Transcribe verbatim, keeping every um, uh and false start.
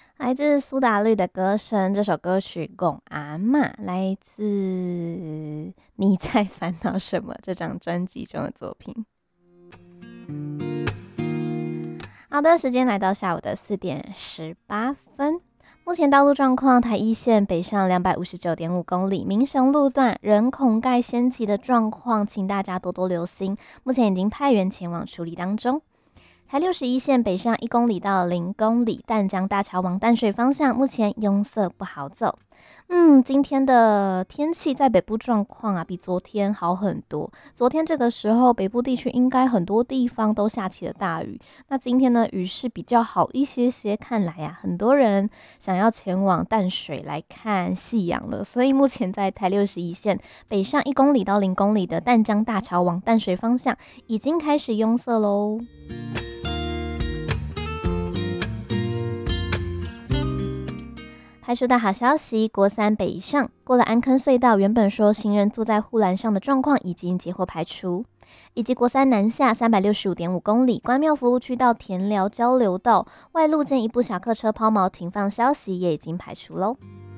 来自苏打绿的歌声，这首歌曲《拱阿嬷》来自《你在烦恼什么》这张专辑中的作品。好的，时间来到下午的四点十八分。目前道路状况，台一线北上两百五十九点五公里，民雄路段人孔盖掀起的状况，请大家多多留心。目前已经派员前往处理当中。台六十一线北上一公里到零公里，淡江大桥往淡水方向，目前拥塞不好走。嗯，今天的天气在北部状况啊，比昨天好很多。昨天这个时候，北部地区应该很多地方都下起了大雨。那今天呢，雨势比较好一些些，看来啊，很多人想要前往淡水来看夕阳了。所以目前在台六十一线北上一公里到零公里的淡江大桥往淡水方向，已经开始拥塞喽。排除的好消息，国三北上过了安坑隧道，原本说行人坐在护栏上的状况已经截获排除，以及国三南下三百六十五点五公里，关庙服务区到田寮交流道外路见一部小客车抛锚停放消息也已经排除喽。